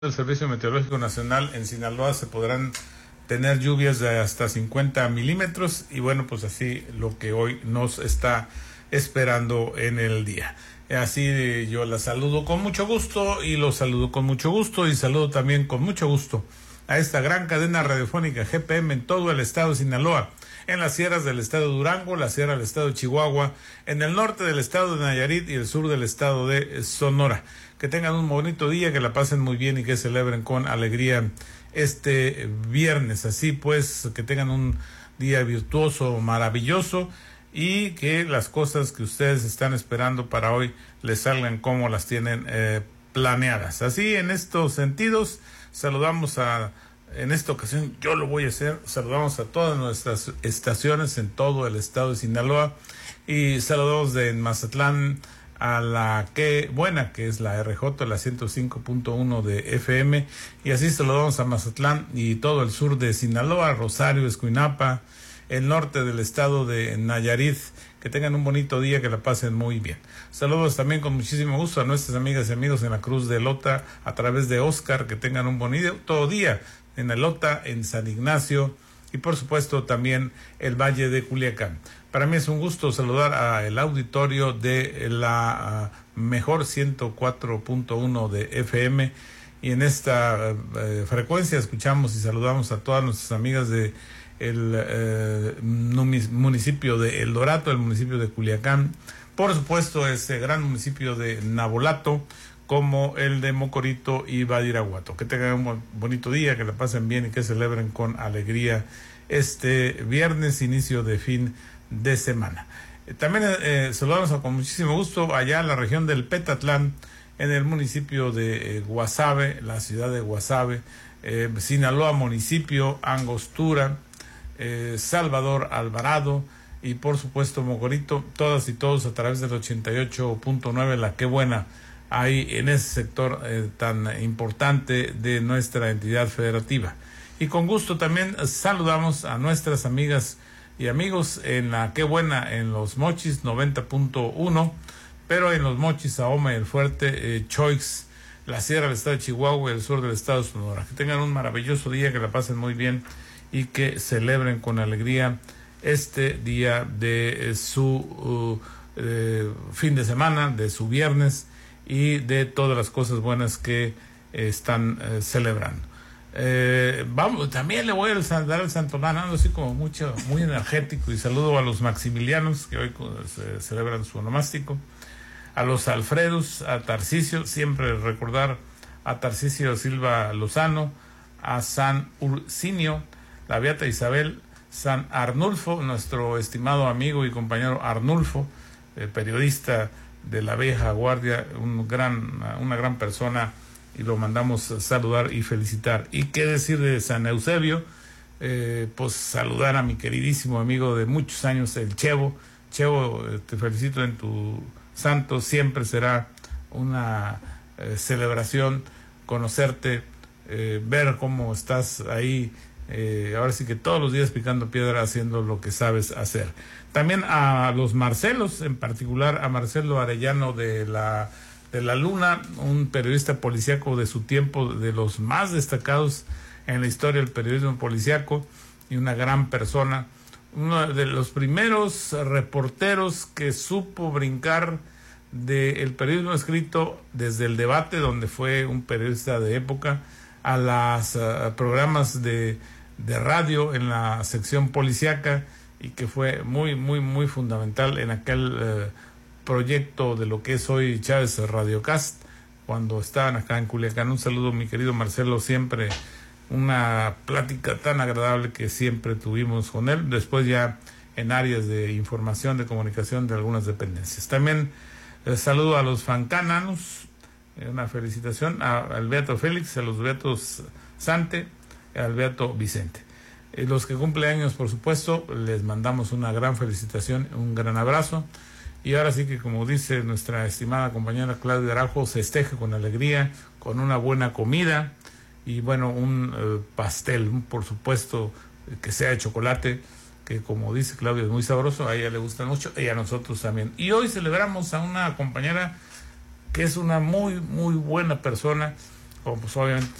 del Servicio Meteorológico Nacional, en Sinaloa se podrán tener lluvias de hasta 50 milímetros y bueno, pues así lo que hoy nos está esperando en el día. Así yo la saludo con mucho gusto y los saludo con mucho gusto y saludo también con mucho gusto a esta gran cadena radiofónica GPM en todo el estado de Sinaloa, en las sierras del estado de Durango, la sierra del estado de Chihuahua, en el norte del estado de Nayarit y el sur del estado de Sonora. Que tengan un bonito día, que la pasen muy bien y que celebren con alegría este viernes. Así pues, que tengan un día virtuoso, maravilloso y que las cosas que ustedes están esperando para hoy les salgan como las tienen planeadas. Así, en estos sentidos, saludamos en esta ocasión yo lo voy a hacer, saludamos a todas nuestras estaciones en todo el estado de Sinaloa y saludamos de Mazatlán a la que buena, que es la RJ, la 105.1 de FM, y así saludamos a Mazatlán y todo el sur de Sinaloa, Rosario, Escuinapa, el norte del estado de Nayarit. Que tengan un bonito día, que la pasen muy bien. Saludos también con muchísimo gusto a nuestras amigas y amigos en la Cruz de Lota a través de Oscar, que tengan un bonito día en Elota, en San Ignacio y por supuesto también el Valle de Culiacán. Para mí es un gusto saludar al auditorio de la mejor 104.1 de FM y en esta frecuencia escuchamos y saludamos a todas nuestras amigas de el municipio de El Dorado, el municipio de Culiacán, por supuesto ese gran municipio de Nabolato, como el de Mocorito y Badiraguato. Que tengan un bonito día, que la pasen bien y que celebren con alegría este viernes, inicio de fin de semana. También saludamos con muchísimo gusto allá en la región del Petatlán, en el municipio de Guasave, la ciudad de Guasave, Sinaloa, municipio, Angostura, Salvador Alvarado y por supuesto Mocorito, todas y todos a través del 88.9, la que buena hay en ese sector tan importante de nuestra entidad federativa. Y con gusto también saludamos a nuestras amigas y amigos en la que buena en Los Mochis 90.1, pero en Los Mochis, Ahoma y El Fuerte, Choix, la sierra del estado de Chihuahua y el sur del estado de Sonora. Que tengan un maravilloso día, que la pasen muy bien y que celebren con alegría este día de su fin de semana, de su viernes y de todas las cosas buenas que están celebrando. Vamos, también le voy a dar el santonal, así como muy energético, y saludo a los Maximilianos que hoy celebran su onomástico, a los Alfredos, a Tarcisio, siempre recordar a Tarcisio Silva Lozano, a San Ursinio, la Beata Isabel, San Arnulfo, nuestro estimado amigo y compañero Arnulfo, periodista de la vieja guardia, una gran persona, y lo mandamos a saludar y felicitar. Y qué decir de San Eusebio, pues saludar a mi queridísimo amigo de muchos años, el Chevo. Chevo, te felicito en tu santo, siempre será una celebración conocerte, ver cómo estás ahí, ahora sí que todos los días picando piedra, haciendo lo que sabes hacer. También a los Marcelos, en particular a Marcelo Arellano de la Luna, un periodista policíaco de su tiempo, de los más destacados en la historia del periodismo policíaco y una gran persona, uno de los primeros reporteros que supo brincar del periodismo escrito desde el debate, donde fue un periodista de época, a los programas de radio en la sección policíaca, y que fue muy fundamental en aquel proyecto de lo que es hoy Chávez Radiocast, cuando estaban acá en Culiacán. Un saludo, mi querido Marcelo, siempre una plática tan agradable que siempre tuvimos con él, después ya en áreas de información, de comunicación de algunas dependencias. También saludo a los Fancananos, una felicitación al Beato Félix, a los Beatos Sante, al Beato Vicente. Los que cumplen años, por supuesto, les mandamos una gran felicitación, un gran abrazo. Y ahora sí que, como dice nuestra estimada compañera Claudia Araujo, se festeje con alegría, con una buena comida y bueno, un pastel, por supuesto, que sea de chocolate, que como dice Claudia es muy sabroso, a ella le gusta mucho y a nosotros también. Y hoy celebramos a una compañera que es una muy buena persona, pues obviamente